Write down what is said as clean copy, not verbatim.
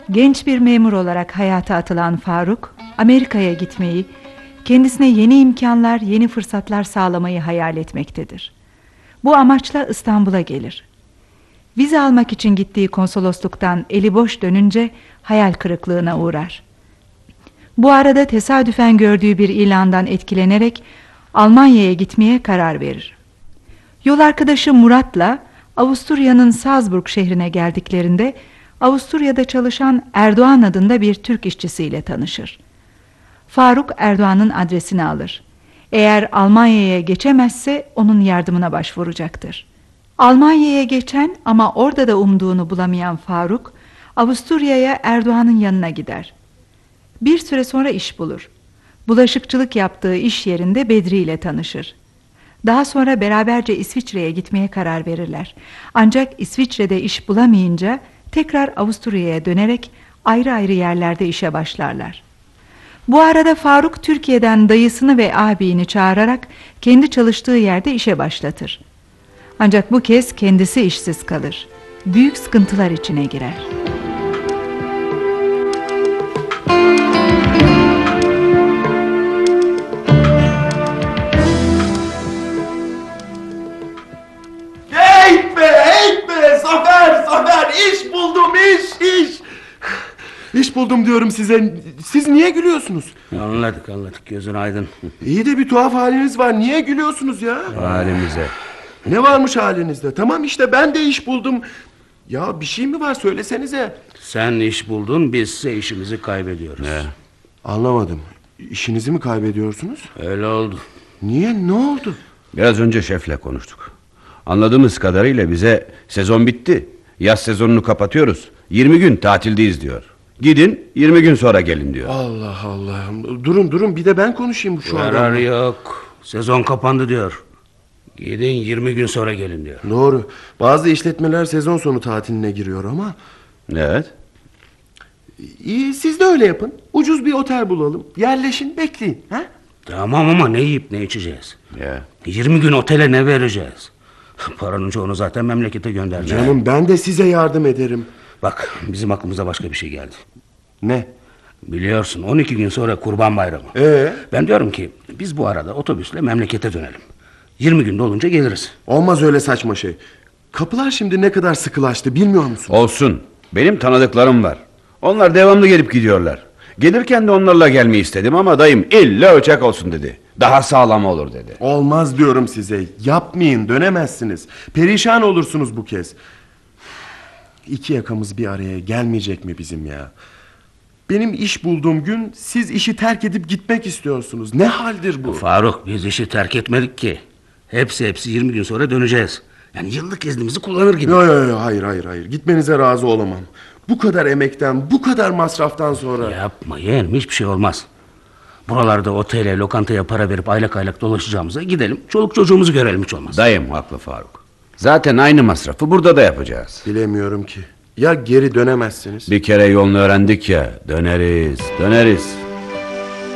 Genç bir memur olarak hayata atılan Faruk, Amerika'ya gitmeyi, kendisine yeni imkanlar, yeni fırsatlar sağlamayı hayal etmektedir. Bu amaçla İstanbul'a gelir. Vize almak için gittiği konsolosluktan eli boş dönünce hayal kırıklığına uğrar. Bu arada tesadüfen gördüğü bir ilandan etkilenerek Almanya'ya gitmeye karar verir. Yol arkadaşı Murat'la Avusturya'nın Salzburg şehrine geldiklerinde Avusturya'da çalışan Erdoğan adında bir Türk işçisiyle tanışır. Faruk Erdoğan'ın adresini alır. Eğer Almanya'ya geçemezse onun yardımına başvuracaktır. Almanya'ya geçen ama orada da umduğunu bulamayan Faruk, Avusturya'ya Erdoğan'ın yanına gider. Bir süre sonra iş bulur. Bulaşıkçılık yaptığı iş yerinde Bedri ile tanışır. Daha sonra beraberce İsviçre'ye gitmeye karar verirler. Ancak İsviçre'de iş bulamayınca tekrar Avusturya'ya dönerek ayrı ayrı yerlerde işe başlarlar. Bu arada Faruk Türkiye'den dayısını ve ağabeyini çağırarak kendi çalıştığı yerde işe başlatır. Ancak bu kez kendisi işsiz kalır. Büyük sıkıntılar içine girer. Hey be, Zafer, iş buldum, iş. İş buldum diyorum size. Siz niye gülüyorsunuz? Anladık, gözün aydın. İyi de bir tuhaf haliniz var. Niye gülüyorsunuz ya? Halimize. Ne varmış halinizde? Tamam işte, ben de iş buldum. Ya bir şey mi var, söylesenize. Sen iş buldun, biz ise işimizi kaybediyoruz. Ne? Anlamadım. İşinizi mi kaybediyorsunuz? Öyle oldu. Niye, ne oldu? Biraz önce şefle konuştuk. Anladığımız kadarıyla bize sezon bitti, yaz sezonunu kapatıyoruz, 20 gün tatildeyiz diyor. Gidin 20 gün sonra gelin diyor. Allah Allah. Durun bir de ben konuşayım şu anda. Karar yok. Sezon kapandı diyor. Gidin 20 gün sonra gelin diyor. Doğru. Bazı işletmeler sezon sonu tatiline giriyor ama. Evet. İyi, siz de öyle yapın. Ucuz bir otel bulalım. Yerleşin, bekleyin. Ha? Tamam ama ne yiyip ne içeceğiz? Ya. 20 gün otele ne vereceğiz? Paranın çoğunu zaten memlekete göndereceğiz. Canım, ben de size yardım ederim. Bak, bizim aklımıza başka bir şey geldi. Ne? Biliyorsun 12 gün sonra Kurban Bayramı. Ben diyorum ki biz bu arada otobüsle memlekete dönelim. 20 gün dolunca geliriz. Olmaz öyle saçma şey. Kapılar şimdi ne kadar sıkılaştı bilmiyor musun? Olsun. Benim tanıdıklarım var. Onlar devamlı gelip gidiyorlar. Gelirken de onlarla gelmeyi istedim ama dayım illa uçak olsun dedi. Daha sağlam olur dedi. Olmaz diyorum size. Yapmayın, dönemezsiniz. Perişan olursunuz bu kez. İki yakamız bir araya gelmeyecek mi bizim ya? Benim iş bulduğum gün siz işi terk edip gitmek istiyorsunuz. Ne haldir bu? Faruk, biz işi terk etmedik ki. Hepsi 20 gün sonra döneceğiz. Yani yıllık iznimizi kullanır gibi. Yo, hayır. Gitmenize razı olamam. Bu kadar emekten, bu kadar masraftan sonra. Yapma yeğenim, hiçbir şey olmaz. Buralarda otele, lokantaya para verip aylak dolaşacağımıza gidelim, çoluk çocuğumuzu görelim, hiç olmaz. Dayım haklı Faruk. Zaten aynı masrafı burada da yapacağız. Bilemiyorum ki. Ya geri dönemezsiniz? Bir kere yolunu öğrendik ya, döneriz.